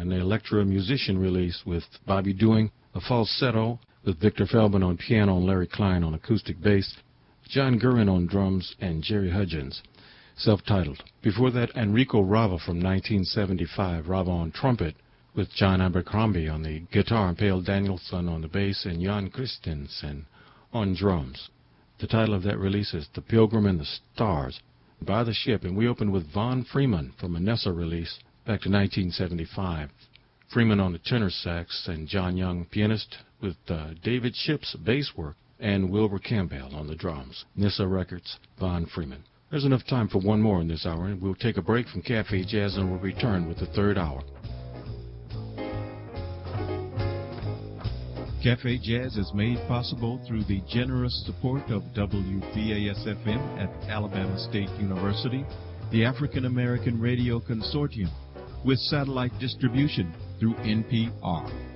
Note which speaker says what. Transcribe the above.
Speaker 1: an Electro Musician release with Bobby Doing, a falsetto with Victor Feldman on piano and Larry Klein on acoustic bass, John Gurin on drums, and Jerry Hudgens, self-titled. Before that, Enrico Rava from 1975, Rava on trumpet, with John Abercrombie on the guitar and Pale Danielson on the bass and Jan Christensen on drums. The title of that release is The Pilgrim and the Stars, By the Ship, and we opened with Von Freeman from a Nessa release back to 1975. Freeman on the tenor sax and John Young, pianist, with David Shipp's bass work and Wilbur Campbell on the drums. Nissa Records, Von Freeman. There's enough time for one more in this hour, and we'll take a break from Cafe Jazz and we'll return with the third hour.
Speaker 2: Cafe Jazz is made possible through the generous support of WVAS-FM at Alabama State University, the African American Radio Consortium, with satellite distribution through NPR.